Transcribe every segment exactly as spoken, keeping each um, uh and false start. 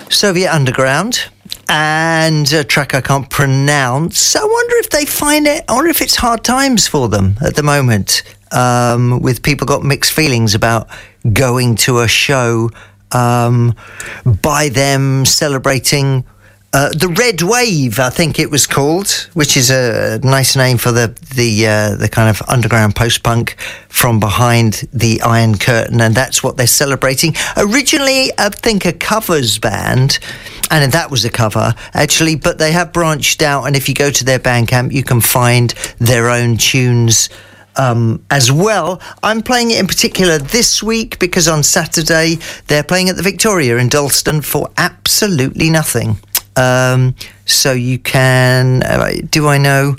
Soviet Underground, and a track I can't pronounce. I wonder if they find it, I wonder if it's hard times for them at the moment, um, with people got mixed feelings about going to a show um, by them celebrating Uh, the Red Wave, I think it was called, which is a nice name for the the uh, the kind of underground post-punk from behind the Iron Curtain, and that's what they're celebrating. Originally, I think a covers band, and that was a cover, actually, but they have branched out, and if you go to their Bandcamp, you can find their own tunes Um, as well. I'm playing it in particular this week because on Saturday they're playing at the Victoria in Dalston for absolutely nothing. Um, so you can, uh, do I know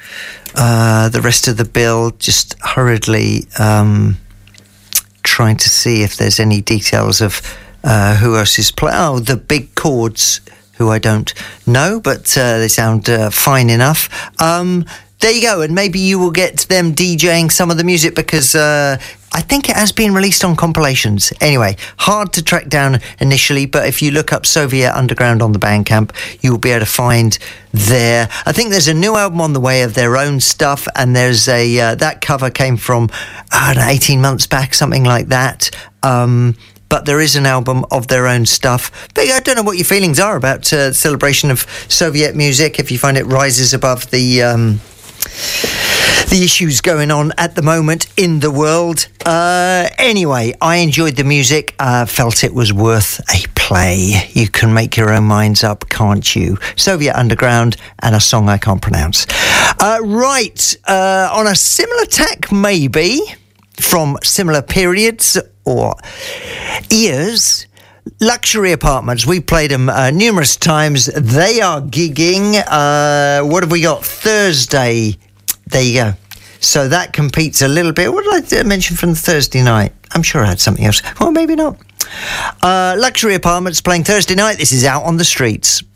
uh, the rest of the bill? Just hurriedly um, trying to see if there's any details of uh, who else is playing. Oh, the Big Chords, who I don't know, but uh, they sound uh, fine enough. Um, There you go, and maybe you will get them DJing some of the music because uh, I think it has been released on compilations. Anyway, hard to track down initially, but if you look up Soviet Underground on the Bandcamp, you will be able to find their... I think there's a new album on the way of their own stuff, and there's a... Uh, that cover came from, I don't know, eighteen months back, something like that. Um... But there is an album of their own stuff. But I don't know what your feelings are about uh, celebration of Soviet music, if you find it rises above the... Um, the issues going on at the moment in the world. Uh, anyway, I enjoyed the music. I uh, felt it was worth a play. You can make your own minds up, can't you? Soviet Underground and a song I can't pronounce. Uh, right, uh, on a similar tack, maybe, from similar periods or years... Luxury Apartments, we played them uh, numerous times. They are gigging. Uh, what have we got? Thursday. There you go. So that competes a little bit. What did I mention from the Thursday night? I'm sure I had something else. Well, maybe not. Uh, Luxury Apartments playing Thursday night. This is Out on the Streets.